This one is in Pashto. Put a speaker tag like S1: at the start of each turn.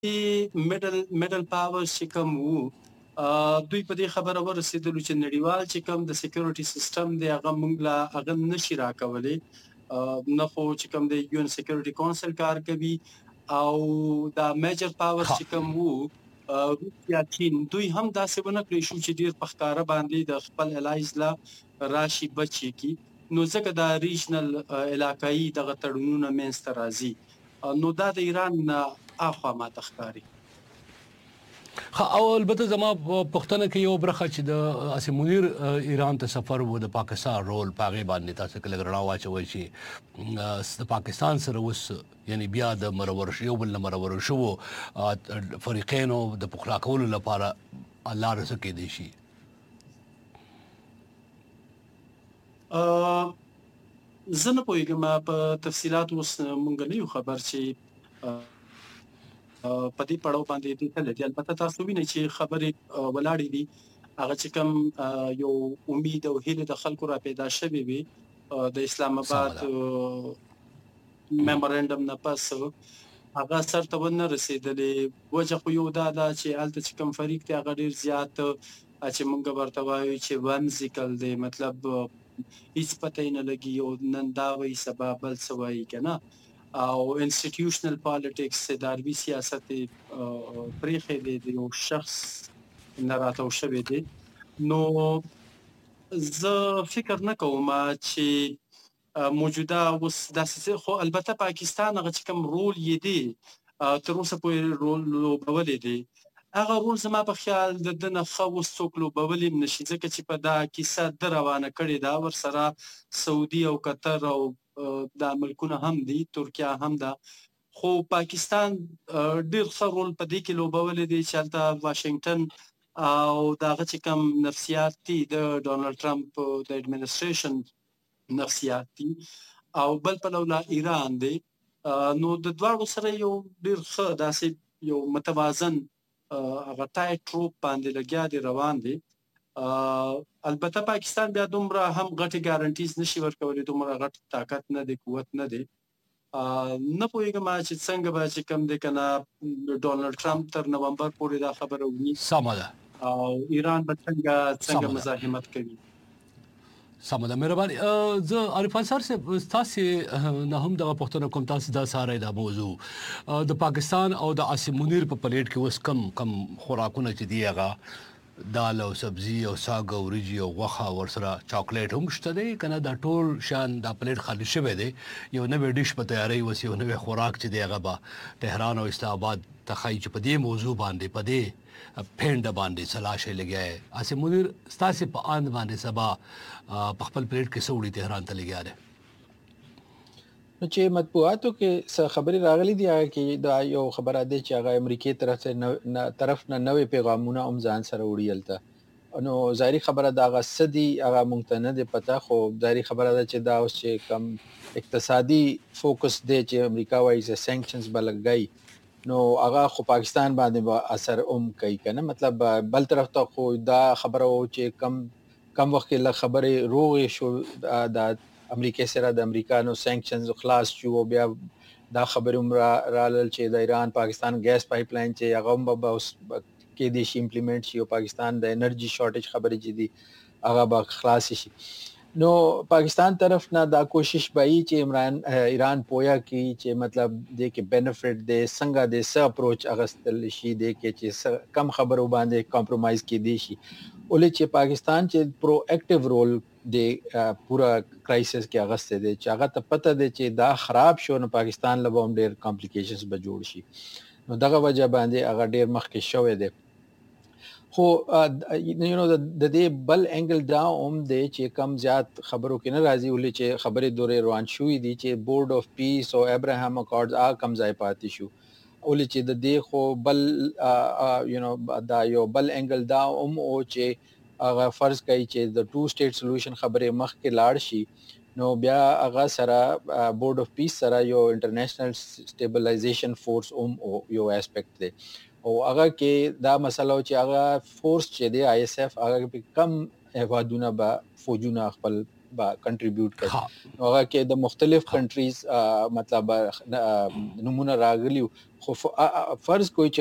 S1: میډل پاورز چې کوم وو دوی په دې خبره ورسېدلو چې نړیوال چې کوم د سکیورټي سیستم دی هغه موږ لا هغه نشي راکولی نه خو چې کوم د یو ان سکیورټي کونسل کار کوي او دا میجر پاورز چې کوم وو روسیا چین دوی هم داسې ونه کړی شو چې ډیر په ښکاره باندې د خپل الایز لا راشي بچي کی نو ځکه دا ریجنل علاقايي دغه تړونونه منځته راځي نو دا د ایران اخوا ما تخکاری
S2: او البته زما پښتنه کې یو برخه چې د اسیم منیر ایران ته سفر وو د پاکستان رول پاغه باندې تاسو کله غرنا واچوي چې د پاکستان سره وس یعنی بیا د مرور شو بل مرور شو فریقینو د پخلا کولو لپاره الله رسکه دي شي
S1: زه نه پوهیږم په تفصيلات اوس مونږ نه یو خبر چې په دې پړاو باندې دې تل دي البته تاسو وینئ چې خبرې ولاړې دي هغه چې کوم یو امید او هیله د خلکو را پیدا شوي وي د اسلام آباد میمورندم نه پس هغه سرته ونه رسیدلې وجه خو یو دا چې الته چې کوم فریق ته هغه ډیر زیات چې مونږ ورته وایو چې وانزیکل دی مطلب هیڅ پته نه لګي او نن دا وایي سبا بل څه وایي کنه او انسټیټیوشنل پالیټکس اداري سیاست پرېخې دي د یو شخص نه راتاو شوی دی نو زه فکر نه کوم چې موجوده اوس داسې خو البته پاکستان هغه چې کوم رول یې دی تر اوسه پورې رول لوبولی دی هغه رول زما په خیال د دنه ښه اوس څوک لوبولی هم نشي ځکه چې په دا کیسه ده روانه کړې ده ورسره سعودي او قطر او دا ملکونه هم دي ترکیه هم ده خو پاکستان ډیر ښه رول په دې کې لوبولی دی چې هلته واشنگټن او دغه چې کوم نفسیات دي د ډونالډ ټرمپ د اډمنسټریشن نفسیات دي او بل پلوه ایران دی نو د دواړو سره یو ډیر ښه داسې یو متوازن هغه ټایټ روپ باندې لګیا دی روان دی البته پاکستان بیا دومره هم غټي ګارانټیز نشي ورکولای دومره غټ طاقت نه دی قوت نه دی نه پوهیږم چې څنګه به چې کوم دی کنه ډونالډ ټرمپ تر نومبر پورې دا خبره ونی
S2: سمه ده
S1: او ایران به څنګه مزاحمت کوي
S2: سمه ده مهرباني زه عارفان سر سے تاسو نه هم د پښتون کوم تاسو دا ساره دا موضوع د پاکستان او د اسیم منیر په پلیټ کې وس کم خوراکونه چې دی هغه دال او سبزی او ساګ او ریجی او غوخه ورسره چاکلیټ هم شته دی کنه دا ټول شان دا پلیټ خالی شوی دی یو نوې ډیش په تیاری وسی یو نوې خوراک چې دی هغه به تهران او اسلام آباد تخای چې په دې موضوع باندې په دې پینډ باندې سلاشه لګیا اسیم منیر ستاسو په اند باندې سبا په خپل پلیټ کې سوړی تهران ته لګیا دی
S3: نو چې مطبوعاتو کې څه خبرې راغلي دي چې دا یو خبره ده چې هغه امریکای طرف نه نوې پیغامونه هم ځان سره وړي الته نو ظاهري خبره دا هغه سدي هغه مونږ ته نه دی پته خو ظاهري خبره ده چې دا اوس چې کم اقتصادي فوکس دی چې امریکا وايي چې سانکشنز بلګي نو هغه خو پاکستان باندې به اثر کوي کنه مطلب بل طرف ته خو دا خبره و چې کم وخت له خبره روغ شو دا امریکا سره د امریکانو سانکشنز خلاص شو بیا دا خبره رالل چې د ایران پاکستان ګیس پایپ لاین چې هغه به اوس کې دي شي امپلیمنٹ شي او پاکستان د انرژي شارټیج خبره چې دي هغه به خلاص شي نو پاکستان طرف نه دا کوشش به چې ایران پویا کی چې مطلب د کې بینیفټ د څنګه د س اپروچ اغستل شي د کې چې کم خبرو باندې کمپرمایز کې دي شي ولې چې پاکستان چې پرو اکټیو رول د پورا کرایسس کې اغسته دي چې هغه ته پته دي چې دا خراب شو نو پاکستان له هم ډیر کمپلیکیشنز به جوړ شي نو دغه وجه باندې هغه ډیر مخکې شوې دي خو د دې بل انګل دا دی چې کم زیات خبرو کې نه راځي ولې چې خبرې دورې روان شوې دي چې بورډ اف پیس او ابراهام اکارډز کم ځای پاتې شو ولې چې د دې خو بل دا یو بل انګل دا او چې هغه فرض کوي چې د ټو سټیټ سولوشن خبرې مخ کې لاړ شي نو بیا هغه سره بورډ اف پیس سره یو انټرنیشنل سټیبلایزیشن فورس یو اسپیکټ دی او هغه کې دا مسله چې هغه فورس چې دی آی اس اف هغه په کم هوادونه به فوجونه خپل با کنټریبیوټ کړي هغه کې د مختلف کنټریز مطلب نمونه راغلی خو فرض کوي چې